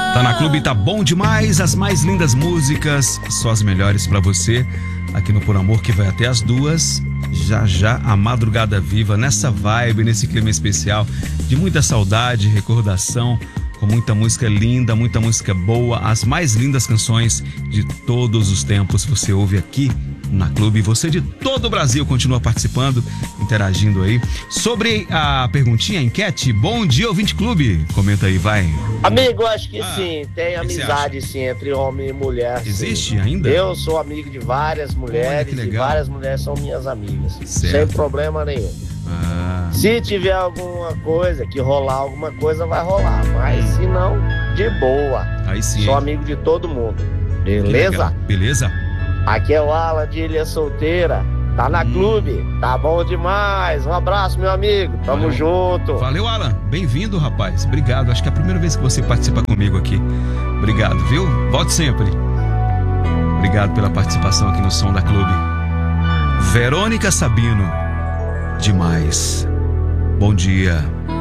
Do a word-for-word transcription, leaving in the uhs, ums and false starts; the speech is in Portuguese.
Tá na Clube, tá bom demais. As mais lindas músicas, só as melhores pra você. Aqui no Por Amor, que vai até as duas. Já já a madrugada viva, nessa vibe, nesse clima especial de muita saudade, recordação, com muita música linda, muita música boa. As mais lindas canções de todos os tempos você ouve aqui na Clube. Você de todo o Brasil continua participando, interagindo aí. Sobre a perguntinha, a enquete, bom dia, ouvinte Clube. Comenta aí, vai. Amigo, acho que Ah, sim, tem amizade sim entre homem e mulher. Existe sim. ainda? Eu sou amigo de várias mulheres Olha, que e legal. várias mulheres são minhas amigas. Certo. Sem problema nenhum. Ah, Se tiver alguma coisa, que rolar alguma coisa, vai rolar. Mas se não, de boa. aí sim. Sou hein? amigo de todo mundo. Que Beleza? legal. Beleza? Aqui é o Alan de Ilha Solteira. Tá na Hum. Clube. Tá bom demais. Um abraço, meu amigo. Tamo Valeu. junto. Valeu, Alan. Bem-vindo, rapaz. Obrigado. Acho que é a primeira vez que você participa comigo aqui. Obrigado, viu? Volte sempre. Obrigado pela participação aqui no Som da Clube. Verônica Sabino. Demais. Bom dia.